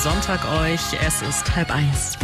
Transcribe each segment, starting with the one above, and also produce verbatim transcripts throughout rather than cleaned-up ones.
Sonntag euch. Es ist halb eins.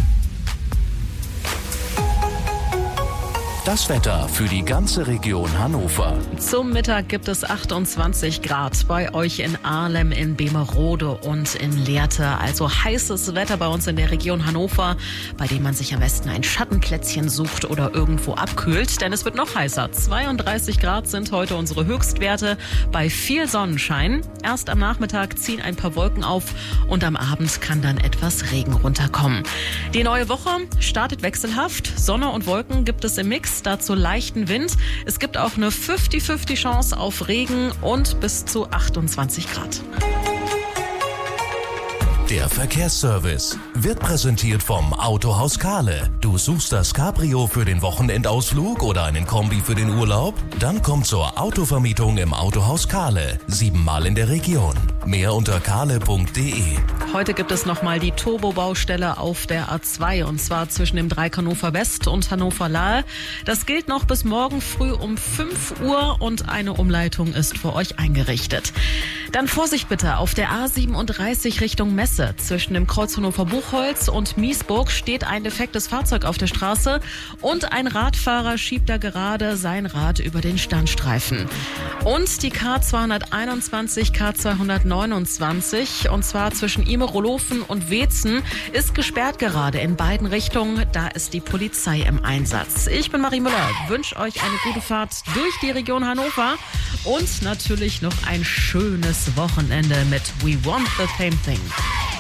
Das Wetter für die ganze Region Hannover. Zum Mittag gibt es achtundzwanzig Grad bei euch in Ahlem, in Bemerode und in Lehrte. Also heißes Wetter bei uns in der Region Hannover, bei dem man sich am besten ein Schattenplätzchen sucht oder irgendwo abkühlt. Denn es wird noch heißer. zweiunddreißig Grad sind heute unsere Höchstwerte bei viel Sonnenschein. Erst am Nachmittag ziehen ein paar Wolken auf und am Abend kann dann etwas Regen runterkommen. Die neue Woche startet wechselhaft. Sonne und Wolken gibt es im Mix. Dazu leichten Wind. Es gibt auch eine fünfzig fünfzig Chance auf Regen und bis zu achtundzwanzig Grad. Der Verkehrsservice wird präsentiert vom Autohaus Kahle. Du suchst das Cabrio für den Wochenendausflug oder einen Kombi für den Urlaub? Dann komm zur Autovermietung im Autohaus Kahle. Siebenmal in der Region. Mehr unter kahle punkt de. Heute gibt es nochmal die Turbo-Baustelle auf der A zwei und zwar zwischen dem Dreieck Hannover West und Hannover Lahe. Das gilt noch bis morgen früh um fünf Uhr und eine Umleitung ist für euch eingerichtet. Dann Vorsicht bitte, auf der A siebenunddreißig Richtung Messe. Zwischen dem Kreuz Hannover-Buchholz und Miesburg steht ein defektes Fahrzeug auf der Straße und ein Radfahrer schiebt da gerade sein Rad über den Standstreifen. Und die K zweihunderteinundzwanzig, K zweihundertneunundzwanzig und zwar zwischen Imerolofen und Weetzen ist gesperrt gerade in beiden Richtungen. Da ist die Polizei im Einsatz. Ich bin Marie Müller, wünsche euch eine gute Fahrt durch die Region Hannover und natürlich noch ein schönes Wochenende mit We Want the Same Thing.